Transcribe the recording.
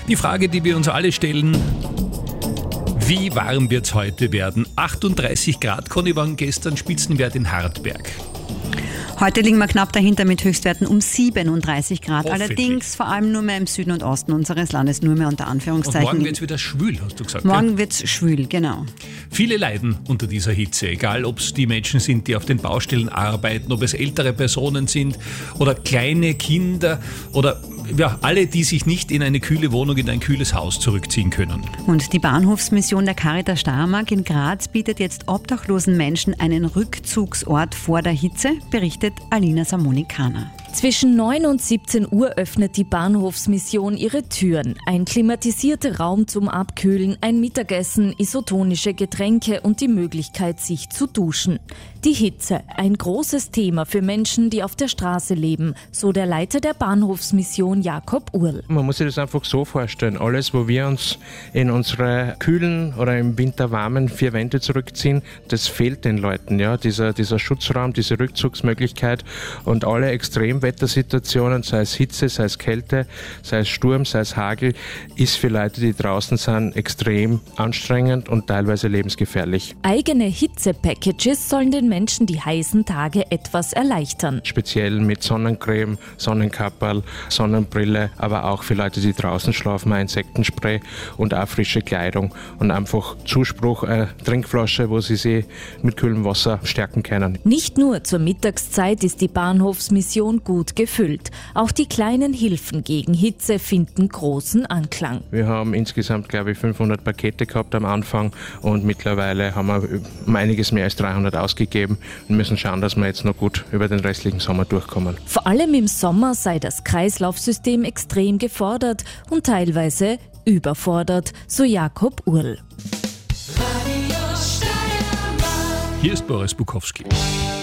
Die Frage, die wir uns alle stellen: Wie warm wird es heute werden? 38 Grad, Conny, waren gestern Spitzenwert in Hartberg. Heute liegen wir knapp dahinter mit Höchstwerten um 37 Grad. Hoffentlich. Allerdings vor allem nur mehr im Süden und Osten unseres Landes, nur mehr unter Anführungszeichen. Und morgen wird es wieder schwül, hast du gesagt. Morgen wird es schwül, genau. Viele leiden unter dieser Hitze, egal ob es die Menschen sind, die auf den Baustellen arbeiten, ob es ältere Personen sind oder kleine Kinder oder alle, die sich nicht in eine kühle Wohnung, in ein kühles Haus zurückziehen können. Und die Bahnhofsmission der Caritas Steiermark in Graz bietet jetzt obdachlosen Menschen einen Rückzugsort vor der Hitze, berichtet Alina Samoni-Kahner. Zwischen 9 und 17 Uhr öffnet die Bahnhofsmission ihre Türen. Ein klimatisierter Raum zum Abkühlen, ein Mittagessen, isotonische Getränke und die Möglichkeit, sich zu duschen. Die Hitze, ein großes Thema für Menschen, die auf der Straße leben, so der Leiter der Bahnhofsmission Jakob Url. Man muss sich das einfach so vorstellen, alles, wo wir uns in unsere kühlen oder im Winter warmen 4 Wände zurückziehen, das fehlt den Leuten. Ja? Dieser Schutzraum, diese Rückzugsmöglichkeit und alle Extremwettersituationen, sei es Hitze, sei es Kälte, sei es Sturm, sei es Hagel, ist für Leute, die draußen sind, extrem anstrengend und teilweise lebensgefährlich. Eigene Hitze-Packages sollen den Menschen die heißen Tage etwas erleichtern. Speziell mit Sonnencreme, Sonnenkapperl, Sonnenbrille, aber auch für Leute, die draußen schlafen, ein Insektenspray und auch frische Kleidung und einfach Zuspruch, Trinkflasche, wo sie sich mit kühlem Wasser stärken können. Nicht nur zur Mittagszeit ist die Bahnhofsmission gut gefüllt. Auch die kleinen Hilfen gegen Hitze finden großen Anklang. Wir haben insgesamt, glaube ich, 500 Pakete gehabt am Anfang und mittlerweile haben wir um einiges mehr als 300 ausgegeben und müssen schauen, dass wir jetzt noch gut über den restlichen Sommer durchkommen. Vor allem im Sommer sei das Kreislaufsystem extrem gefordert und teilweise überfordert, so Jakob Url. Hier ist Boris Bukowski.